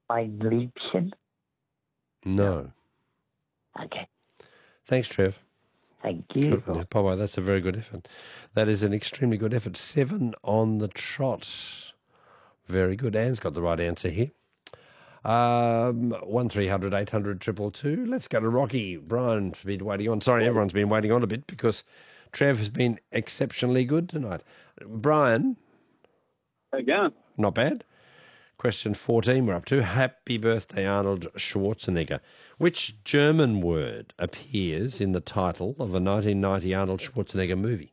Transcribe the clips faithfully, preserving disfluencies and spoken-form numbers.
Mein Liebchen? No. Okay. Thanks, Trev. Thank you. Good on you. Popeye, that's a very good effort. That is an extremely good effort. Seven on the trot. Very good. Anne's got the right answer here. Um, one three hundred eight hundred triple two. Let's go to Rocky. Brian's been waiting on. Sorry, everyone's been waiting on a bit because Trev has been exceptionally good tonight. Brian. How you going? Not bad. Question fourteen we're up to. Happy birthday, Arnold Schwarzenegger. Which German word appears in the title of a nineteen ninety Arnold Schwarzenegger movie?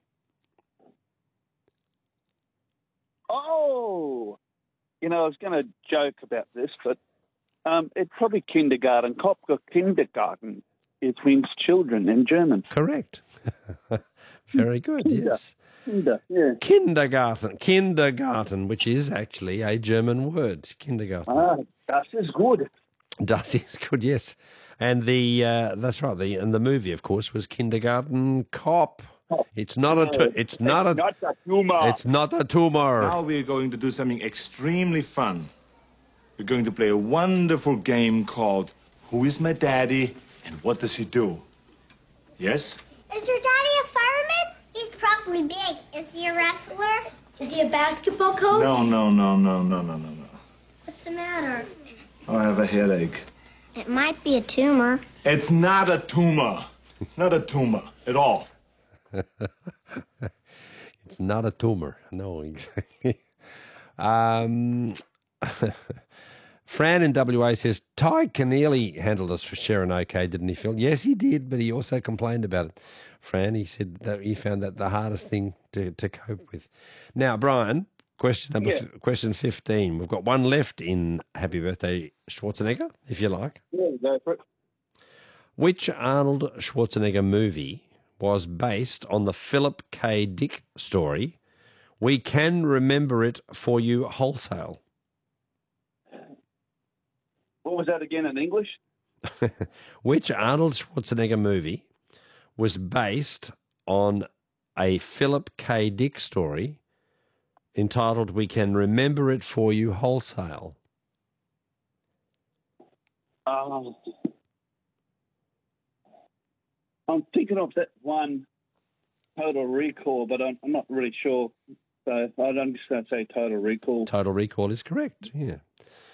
Oh, you know, I was going to joke about this, but um, it's probably kindergarten. Cop, kindergarten. It means children in German. Correct. Very good, Kinder. yes. Kinder, yeah. Kindergarten. Kindergarten, which is actually a German word. Kindergarten. Ah, das ist gut. Das is good, yes. And the uh, that's right. The and the movie, of course, was Kindergarten Cop. It's not a. Tu- it's not a. Not a tumor. It's not a tumor. Now we're going to do something extremely fun. We're going to play a wonderful game called Who is My Daddy and What Does He Do? Yes? Is your daddy a fireman? He's probably big. Is he a wrestler? Is he a basketball coach? No, no, no, no, no, no, no, no. What's the matter? I have a headache. It might be a tumor. It's not a tumor. It's not a tumor at all. It's not a tumor. No, exactly. Um, Fran in W A says, Ty Keneally handled us for Sharon okay, didn't he, Phil? Yes, he did, but he also complained about it. Fran, he said that he found that the hardest thing to, to cope with. Now, Brian, question number Yeah. f- question fifteen. We've got one left in Happy Birthday Schwarzenegger, if you like. Yeah, go for it. Which Arnold Schwarzenegger movie was based on the Philip K. Dick story, We Can Remember It For You Wholesale? What was that again in English? Which Arnold Schwarzenegger movie was based on a Philip K. Dick story entitled We Can Remember It For You Wholesale? Um, I'm thinking of that one, Total Recall, but I'm, I'm not really sure. So I'm just going to say Total Recall. Total Recall is correct, yeah.